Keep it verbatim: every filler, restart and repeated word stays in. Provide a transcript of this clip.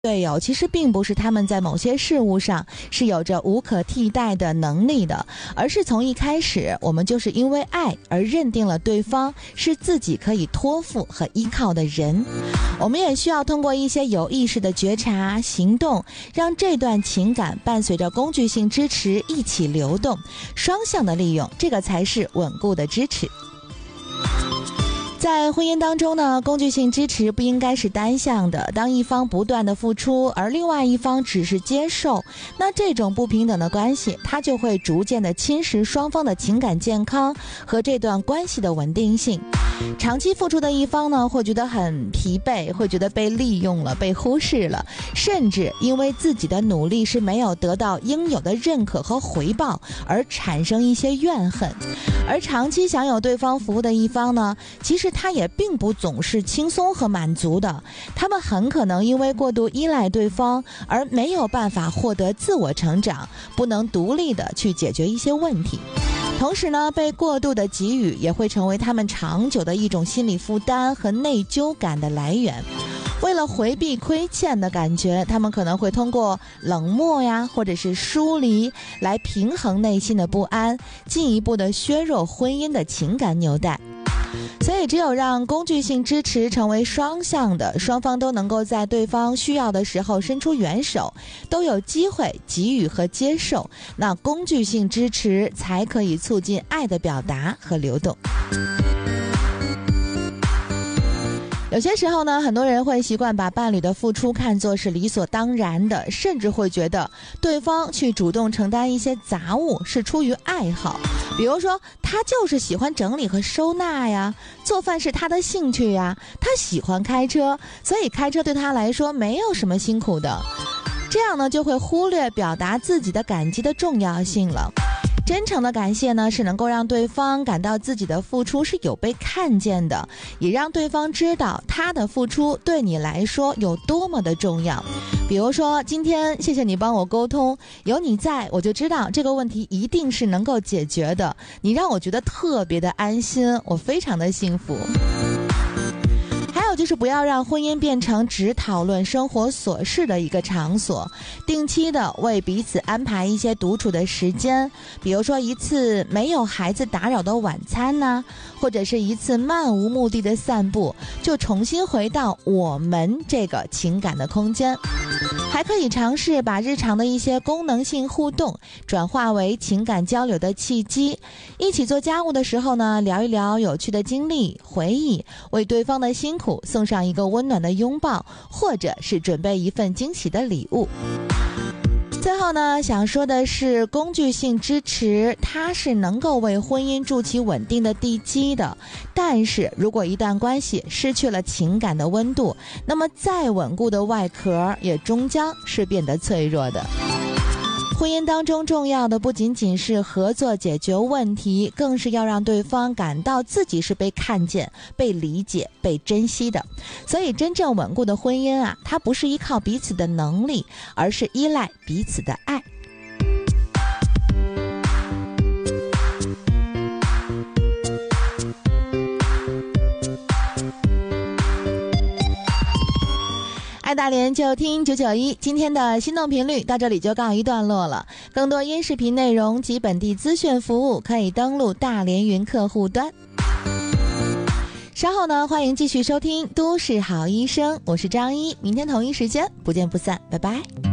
队友其实并不是他们在某些事物上是有着无可替代的能力的，而是从一开始我们就是因为爱而认定了对方是自己可以托付和依靠的人。我们也需要通过一些有意识的觉察行动，让这段情感伴随着工具性支持一起流动，双向的利用，这个才是稳固的支持。在婚姻当中呢，工具性支持不应该是单向的，当一方不断的付出，而另外一方只是接受，那这种不平等的关系，它就会逐渐的侵蚀双方的情感健康和这段关系的稳定性。长期付出的一方呢，会觉得很疲惫，会觉得被利用了，被忽视了，甚至因为自己的努力是没有得到应有的认可和回报而产生一些怨恨。而长期享有对方服务的一方呢，其实他也并不总是轻松和满足的，他们很可能因为过度依赖对方而没有办法获得自我成长，不能独立的去解决一些问题。同时呢，被过度的给予也会成为他们长久的一种心理负担和内疚感的来源。为了回避亏欠的感觉，他们可能会通过冷漠呀，或者是疏离来平衡内心的不安，进一步的削弱婚姻的情感纽带。所以只有让工具性支持成为双向的，双方都能够在对方需要的时候伸出援手，都有机会给予和接受，那工具性支持才可以促进爱的表达和流动。有些时候呢，很多人会习惯把伴侣的付出看作是理所当然的，甚至会觉得对方去主动承担一些杂物是出于爱好，比如说他就是喜欢整理和收纳呀，做饭是他的兴趣呀，他喜欢开车，所以开车对他来说没有什么辛苦的。这样呢，就会忽略表达自己的感激的重要性了。真诚的感谢呢，是能够让对方感到自己的付出是有被看见的，也让对方知道他的付出对你来说有多么的重要。比如说，今天谢谢你帮我沟通，有你在，我就知道这个问题一定是能够解决的，你让我觉得特别的安心，我非常的幸福。还有就是不要让婚姻变成只讨论生活琐事的一个场所，定期的为彼此安排一些独处的时间，比如说一次没有孩子打扰的晚餐呢，或者是一次漫无目的的散步，就重新回到我们这个情感的空间。还可以尝试把日常的一些功能性互动转化为情感交流的契机，一起做家务的时候呢，聊一聊有趣的经历回忆，为对方的辛苦送上一个温暖的拥抱，或者是准备一份惊喜的礼物。最后呢，想说的是，工具性支持它是能够为婚姻筑起稳定的地基的，但是如果一段关系失去了情感的温度，那么再稳固的外壳也终将是变得脆弱的。婚姻当中重要的不仅仅是合作解决问题，更是要让对方感到自己是被看见、被理解、被珍惜的。所以真正稳固的婚姻啊，它不是依靠彼此的能力，而是依赖彼此的爱。爱大连就听九九一，今天的心动频率到这里就告一段落了。更多音视频内容及本地资讯服务，可以登录大连云客户端。稍后呢，欢迎继续收听都市好医生，我是张一，明天同一时间不见不散，拜拜。